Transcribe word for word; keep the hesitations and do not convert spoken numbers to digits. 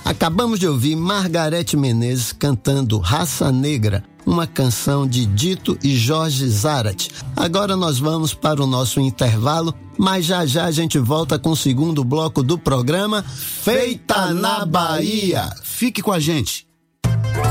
Acabamos de ouvir Margareth Menezes cantando Raça Negra, uma canção de Dito e Jorge Zarate. Agora nós vamos para o nosso intervalo, mas já já a gente volta com o segundo bloco do programa Feita na Bahia. Fique com a gente.